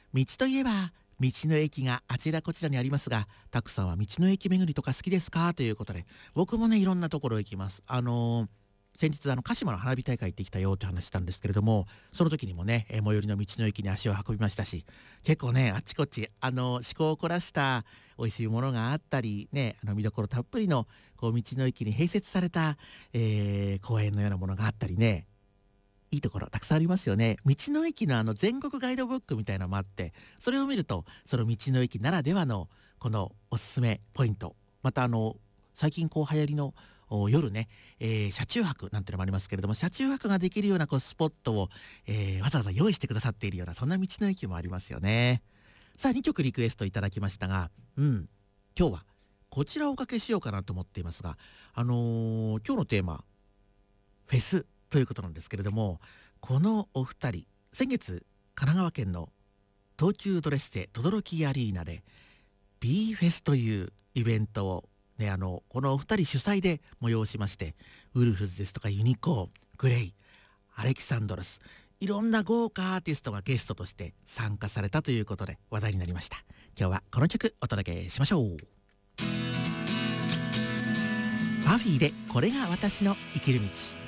道といえば道の駅があちらこちらにありますが、たくさんは道の駅巡りとか好きですかということで、僕もねいろんなところ行きます。先日鹿島の花火大会行ってきたよって話したんですけれども、その時にもね、最寄りの道の駅に足を運びましたし、結構ねあっちこっち趣向を凝らした美味しいものがあったりね、見どころたっぷりのこう道の駅に併設された、公園のようなものがあったりね、いいところたくさんありますよね。道の駅の全国ガイドブックみたいなのもあって、それを見るとその道の駅ならではのこのおすすめポイント、また最近こう流行りの夜ね、車中泊なんてのもありますけれども、車中泊ができるようなこうスポットを、わざわざ用意してくださっているような、そんな道の駅もありますよね。さあ2曲リクエストいただきましたが、今日はこちらをおかけしようかなと思っていますが、今日のテーマフェスということなんですけれども、このお二人先月神奈川県の東急ドレステ轟アリーナで B フェスというイベントをね、このお二人主催で催しまして、ウルフズですとかユニコーン、グレイ、アレキサンドロス、いろんな豪華アーティストがゲストとして参加されたということで話題になりました。今日はこの曲お届けしましょう。パフィーでこれが私の生きる道。